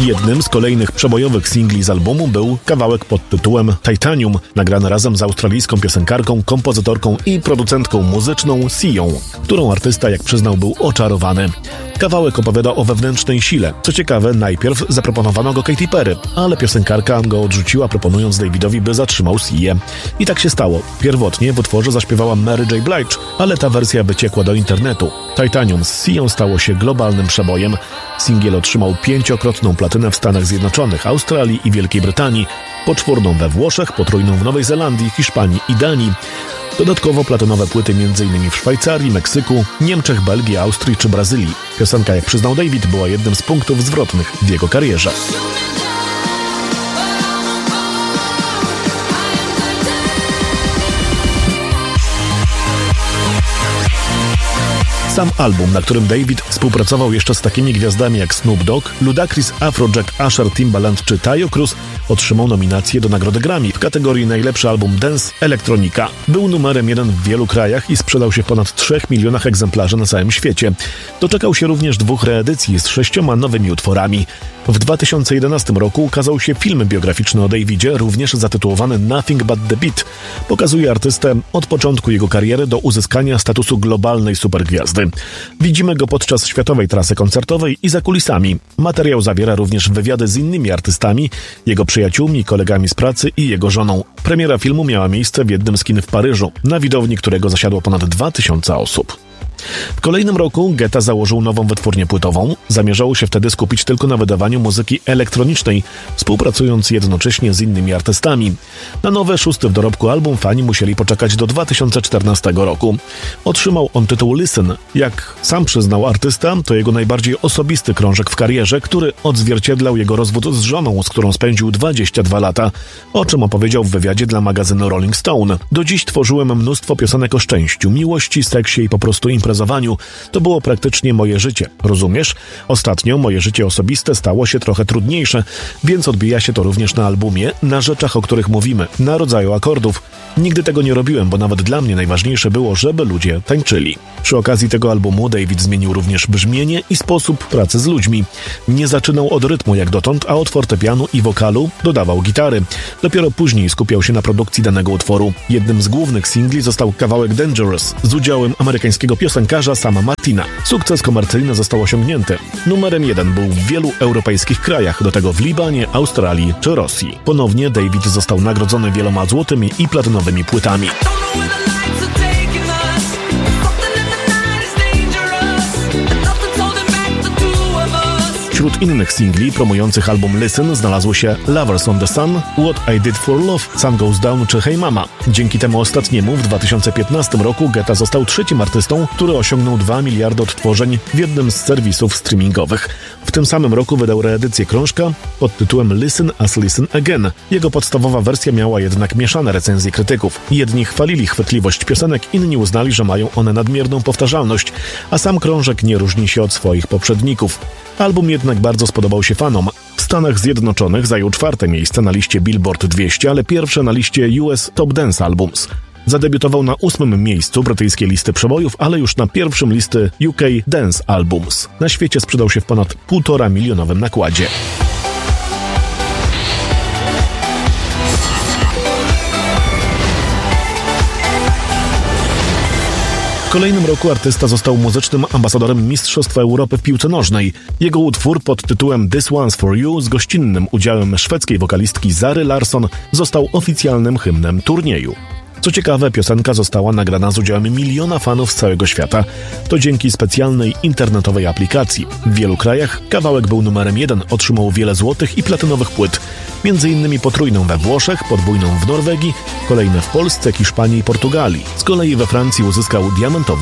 Jednym z kolejnych przebojowych singli z albumu był kawałek pod tytułem Titanium, nagrany razem z australijską piosenkarką, kompozytorką i producentką muzyczną Sią, którą artysta, jak przyznał, był oczarowany. Kawałek opowiada o wewnętrznej sile. Co ciekawe, najpierw zaproponowano go Katy Perry, ale piosenkarka go odrzuciła, proponując Davidowi, by zatrzymał Się. I tak się stało. Pierwotnie w utworze zaśpiewała Mary J. Blige, ale ta wersja wyciekła do internetu. Titanium z Sią stało się globalnym przebojem. Singiel otrzymał 5-krotną platynę w Stanach Zjednoczonych, Australii i Wielkiej Brytanii, poczwórną we Włoszech, potrójną w Nowej Zelandii, Hiszpanii i Danii. Dodatkowo platynowe płyty m.in. w Szwajcarii, Meksyku, Niemczech, Belgii, Austrii czy Brazylii. Piosenka, jak przyznał David, była jednym z punktów zwrotnych w jego karierze. Sam album, na którym David współpracował jeszcze z takimi gwiazdami jak Snoop Dogg, Ludacris, Afrojack, Usher, Timbaland czy Taio Cruz, otrzymał nominację do nagrody Grammy w kategorii Najlepszy album Dance Elektronika. Był numerem 1 w wielu krajach i sprzedał się w ponad 3 milionach egzemplarzy na całym świecie. Doczekał się również 2 reedycji z 6 nowymi utworami. W 2011 roku ukazał się film biograficzny o Davidzie, również zatytułowany Nothing But The Beat. Pokazuje artystę od początku jego kariery do uzyskania statusu globalnej supergwiazdy. Widzimy go podczas światowej trasy koncertowej i za kulisami. Materiał zawiera również wywiady z innymi artystami, jego przyjaciółmi, kolegami z pracy i jego żoną. Premiera filmu miała miejsce w jednym z kin w Paryżu, na widowni którego zasiadło ponad 2000 osób. W kolejnym roku Guetta założył nową wytwórnię płytową. Zamierzało się wtedy skupić tylko na wydawaniu muzyki elektronicznej, współpracując jednocześnie z innymi artystami. Na nowy, 6. w dorobku album fani musieli poczekać do 2014 roku. Otrzymał on tytuł Listen. Jak sam przyznał artysta, to jego najbardziej osobisty krążek w karierze, który odzwierciedlał jego rozwód z żoną, z którą spędził 22 lata, o czym opowiedział w wywiadzie dla magazynu Rolling Stone. Do dziś tworzyłem mnóstwo piosenek o szczęściu, miłości, seksie i po prostu imprezowaniu. To było praktycznie moje życie, rozumiesz? Ostatnio moje życie osobiste stało się trochę trudniejsze, więc odbija się to również na albumie, na rzeczach, o których mówimy, na rodzaju akordów. Nigdy tego nie robiłem, bo nawet dla mnie najważniejsze było, żeby ludzie tańczyli. Przy okazji tego albumu David zmienił również brzmienie i sposób pracy z ludźmi. Nie zaczynał od rytmu jak dotąd, a od fortepianu i wokalu dodawał gitary. Dopiero później skupiał się na produkcji danego utworu. Jednym z głównych singli został kawałek Dangerous z udziałem amerykańskiego piosenkarza Sama Martina. Sukces komercyjny został osiągnięty. Numerem 1 był w wielu europejskich krajach, do tego w Libanie, Australii czy Rosji. Ponownie David został nagrodzony wieloma złotymi i platynowymi płytami. Wśród innych singli promujących album Listen znalazło się Lovers on the Sun, What I Did For Love, Sun Goes Down czy Hey Mama. Dzięki temu ostatniemu w 2015 roku Guetta został 3. artystą, który osiągnął 2 miliardy odtworzeń w jednym z serwisów streamingowych. W tym samym roku wydał reedycję krążka pod tytułem Listen as Listen Again. Jego podstawowa wersja miała jednak mieszane recenzje krytyków. Jedni chwalili chwytliwość piosenek, inni uznali, że mają one nadmierną powtarzalność, a sam krążek nie różni się od swoich poprzedników. Album jednak bardzo spodobał się fanom. W Stanach Zjednoczonych zajął 4. miejsce na liście Billboard 200, ale pierwsze na liście US Top Dance Albums. Zadebiutował na 8. miejscu brytyjskiej listy przebojów, ale już na 1. listy UK Dance Albums. Na świecie sprzedał się w ponad 1,5 milionowym nakładzie. W kolejnym roku artysta został muzycznym ambasadorem Mistrzostwa Europy w piłce nożnej. Jego utwór pod tytułem This One's For You z gościnnym udziałem szwedzkiej wokalistki Zary Larsson został oficjalnym hymnem turnieju. Co ciekawe, piosenka została nagrana z udziałem miliona fanów z całego świata. To dzięki specjalnej internetowej aplikacji. W wielu krajach kawałek był numerem 1, otrzymał wiele złotych i platynowych płyt. Między innymi potrójną we Włoszech, podwójną w Norwegii, kolejne w Polsce, Hiszpanii i Portugalii. Z kolei we Francji uzyskał diamentową